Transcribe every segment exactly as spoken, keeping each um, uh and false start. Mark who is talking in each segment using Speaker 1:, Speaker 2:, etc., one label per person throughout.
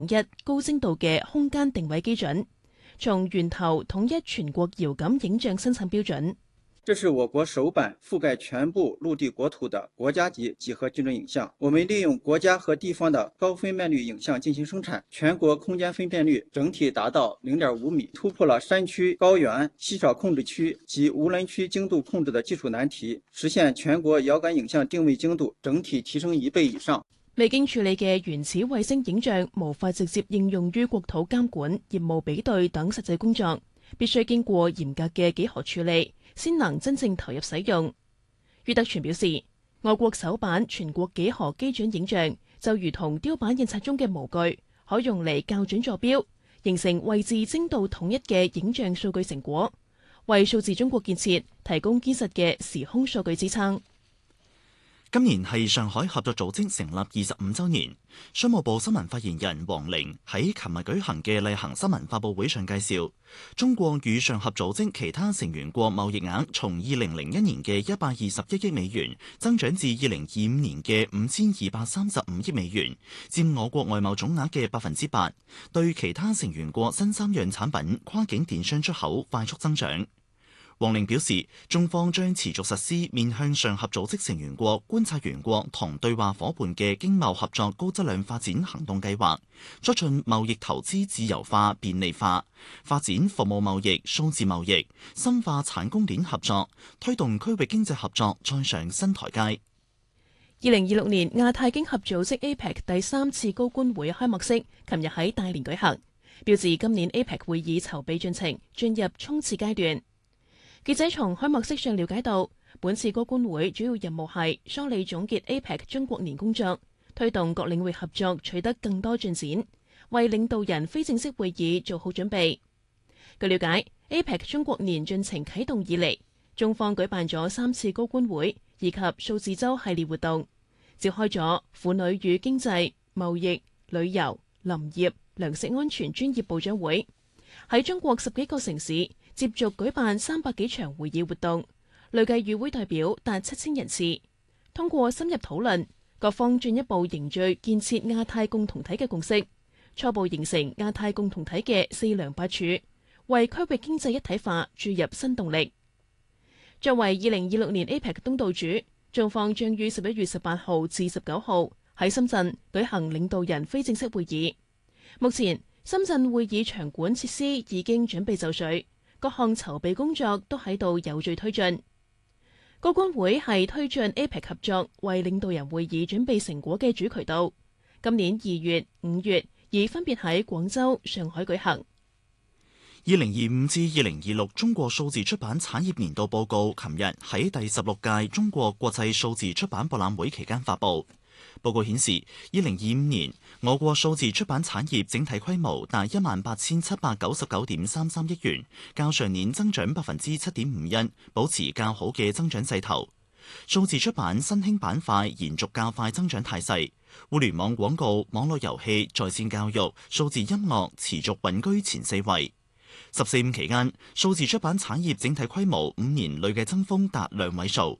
Speaker 1: 一高精度嘅空間定位基準，從源頭統一全國遙感影像生產標準。
Speaker 2: 這是我國首版覆蓋全部陸地國土的國家級幾何精準影像。我們利用國家和地方的高分辨率影像進行生產，全國空間分辨率整體達到零點五米，突破了山區、高原、稀少控制區及無人區精度控制的技術難題，實現全國遙感影像定位精度整體提升一倍以上。
Speaker 1: 未經處理嘅原始衛星影像無法直接應用於國土監管、業務比對等實際工作，必須經過嚴格嘅幾何處理，先能真正投入使用。于德全表示，我國首版全國幾何基準影像就如同雕版印刷中嘅模具，可用嚟校準坐標，形成位置精度統一嘅影像數據成果，為數字中國建設提供堅實嘅時空數據支撐。
Speaker 3: 今年係上海合作組織成立二十五週年，商務部新聞發言人王玲喺琴日舉行嘅例行新聞發佈會上介紹，中國與上合組織其他成員國貿易額從二零零一年嘅一百二十一億美元增長至二零二五年嘅五千二百三十五億美元，佔我國外貿總額嘅百分之八，對其他成員國新三樣產品跨境電商出口快速增長。王玲表示，中方將持續實施面向上合組織成員國、觀察員國同對話夥伴嘅經貿合作高質量發展行動計劃，促進貿易投資自由化便利化，發展服務貿易、數字貿易，深化產供鏈合作，推動區域經濟合作再上新台階。
Speaker 1: 二零二六年亞太經合組織 A P E C 第三次高官會開幕式，琴日喺大連舉行，標誌今年 A P E C 會議籌備進程進入衝刺階段。記者從開幕式上了解到，本次高官會主要任務係梳理總結 A P E C 中國年工作，推動各領域合作取得更多進展，為領導人非正式會議做好準備。據了解 ，A P E C 中國年進程啟動以嚟，中方舉辦咗三次高官會以及數字周系列活動，召開咗婦女與經濟、貿易、旅遊、林業、糧食安全專業部長會，喺中國十幾個城市接續舉辦三百幾場會議活動，累計與會代表達七千人次。通過深入討論，各方進一步凝聚建設亞太共同體嘅共識，初步形成亞太共同體嘅四梁八柱，為區域經濟一體化注入新動力。作為二零二六年 A P E C 東道主，中方將於十一月十八號至十九號喺深圳舉行領導人非正式會議。目前深圳會議場館設施已經準備就緒，各項籌備工作都喺度有序推進。高官會係推進 A P E C 合作為領導人會議準備成果嘅主渠道。今年二月、五月已分別喺廣州、上海舉行。
Speaker 3: 二零二五至二零二六中國數字出版產業年度報告，琴日喺第十六屆中國國際數字出版博覽會期間發佈。報告顯示，二零二五年我國數字出版產業整體規模達一萬八千七百九十九點三三億元，較上年增長百分之七點五一，保持較好嘅增長勢頭。數字出版新興板塊延續較快增長態勢，互聯網廣告、網絡遊戲、在線教育、數字音樂持續穩居前四位。十四五期間，數字出版產業整體規模五年累計增幅達兩位數。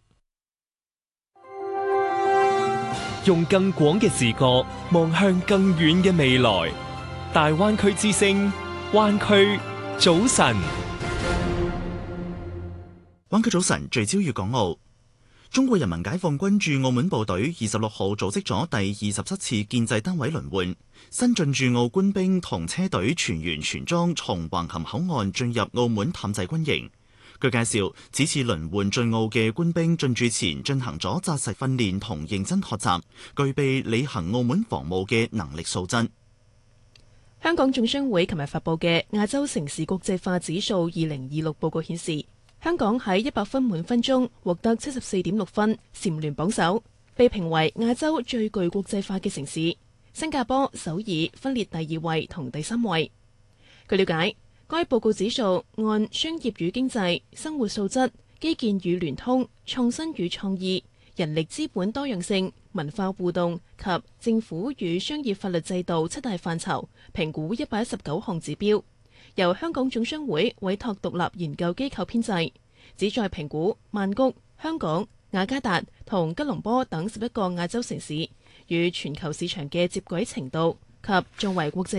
Speaker 4: 用更廣嘅視角望向更遠嘅未來，大灣區之聲，灣區早晨。
Speaker 3: 灣區早晨聚焦粵港澳。中國人民解放軍駐澳門部隊二十六號組織咗第二十七次建制單位輪換，新進駐澳官兵同車隊全員全裝從橫琴口岸進入澳門探制軍營。據介紹，此次輪換進澳嘅官兵進駐前進行咗紮實訓練同認真學習，具備履行澳門防務嘅能力素質。
Speaker 1: 香港總商會琴日發佈嘅亞洲城市國際化指數二零二六報告顯示，香港喺一百分滿分中獲得七十四點六分，蟬聯榜首，被評為亞洲最具國際化嘅城市。新加坡、首爾分列第二位同第三位。據了解，該報告指數按商業與經濟、生活素質、基建與聯通、創新與創意、人力資本多樣性、文化互動及政府與商業法律制度七大範疇評估一百一十九項指標，由香港總商會委託獨立研究機構編製，旨在評估曼谷、香港、雅加達同吉隆坡等十一個亞洲城市與全球市場嘅接軌程度、 及作為國際